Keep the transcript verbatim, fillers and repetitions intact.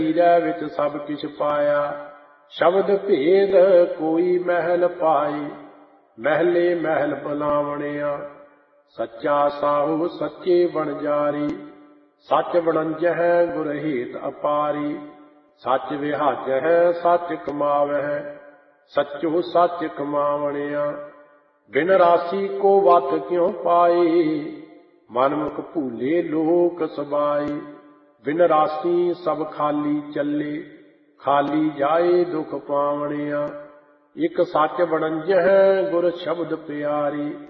ਹੀਰੇ ਵਿੱਚ ਸਭ ਕਿਛ ਪਾਇਆ। ਸ਼ਬਦ ਭੇਦ ਕੋਈ ਮਹਿਲ ਪਾਈ, ਮਹਿਲੇ ਮਹਿਲ ਬੁਲਾਵਣਿਆ। ਸੱਚਾ ਸਾਹੂ ਸੱਚੇ ਵਣਜਾਰੀ, ਸੱਚ ਵਣੰਜਹਿ ਗੁਰ ਹੇਤ ਅਪਾਰੀ। ਸੱਚ ਵਿਹਾਜਹਿ ਸੱਚ ਕਮਾਵਹਿ, ਸੱਚੋ ਸੱਚ ਕਮਾਵਣਿਆ। ਬਿਨ ਰਾਸੀ ਕੋ ਵਤ ਕਿਉ ਪਾਈ, ਮਨਮੁਖ ਭੂਲੇ ਲੋਕ ਸਬਾਈ। ਬਿਨ ਰਾਸੀ ਸਭ ਖਾਲੀ ਚੱਲੇ, ਖਾਲੀ ਜਾਏ ਦੁਖ ਪਾਵਣਿਆ। ਇਕ ਸੱਚ ਵਣੰਜਹਿ ਗੁਰ ਸ਼ਬਦ ਪਿਆਰੀ,